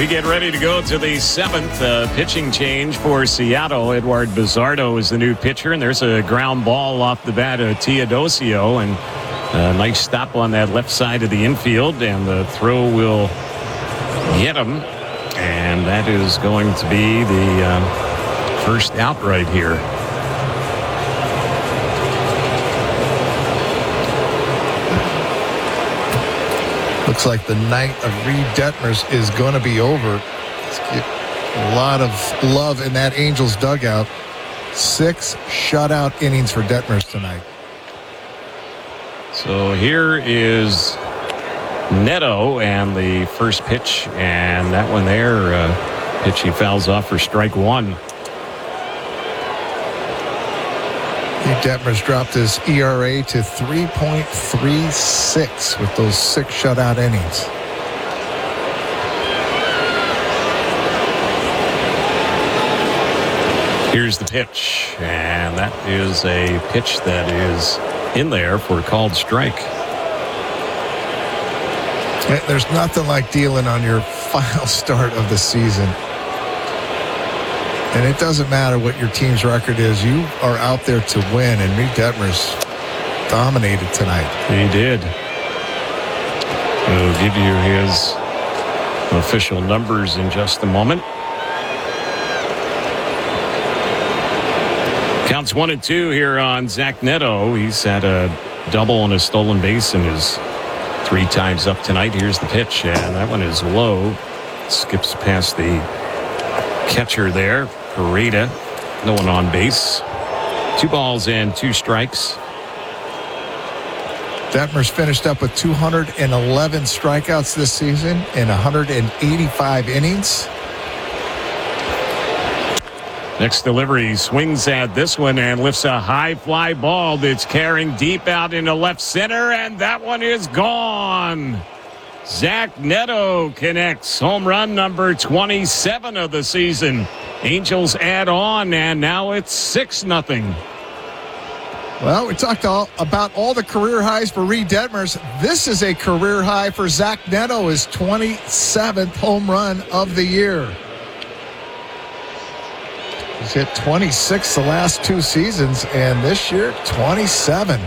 We get ready to go to the seventh pitching change for Seattle. Edward Bizzardo is the new pitcher, and there's a ground ball off the bat of Teodosio, and a nice stop on that left side of the infield, and the throw will get him, and that is going to be the first out right here. Looks like the night of Reed Detmers is going to be over. Let's get a lot of love in that Angels dugout. 6 shutout innings for Detmers tonight. So here is Neto and the first pitch, and that one there, pitch he fouls off for strike one. Detmers dropped his ERA to 3.36 with those 6 shutout innings. Here's the pitch, and that is a pitch that is in there for a called strike. There's nothing like dealing on your final start of the season. And it doesn't matter what your team's record is. You are out there to win, and Reed Detmers dominated tonight. He did. We'll give you his official numbers in just a moment. Counts 1-2 here on Zach Neto. He's had a double and a stolen base in his 3 times up tonight. Here's the pitch, and that one is low. Skips past the catcher there. Pareda, no one on base. 2 balls and 2 strikes. Detmers finished up with 211 strikeouts this season in 185 innings. Next delivery, swings at this one and lifts a high fly ball that's carrying deep out into left center, and that one is gone. Zach Neto connects home run number 27 of the season. Angels add on, and now it's 6-0. Well, we talked about all the career highs for Reed Detmers. This is a career high for Zach Neto, his 27th home run of the year. He's hit 26 the last 2 seasons, and this year, 27.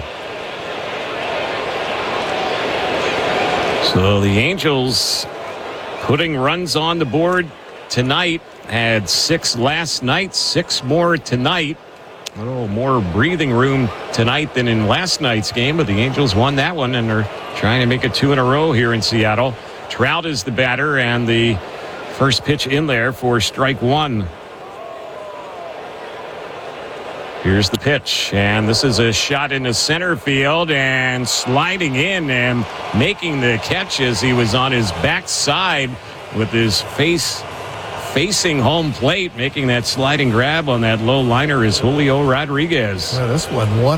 So the Angels putting runs on the board tonight. Had 6 last night, 6 more tonight. A little more breathing room tonight than in last night's game, but the Angels won that one, and are trying to make it 2 in a row here in Seattle. Trout is the batter, and the first pitch in there for strike one. Here's the pitch, and this is a shot into center field, and sliding in and making the catch as he was on his backside with his face facing home plate, making that sliding grab on that low liner is Julio Rodriguez. Well, this one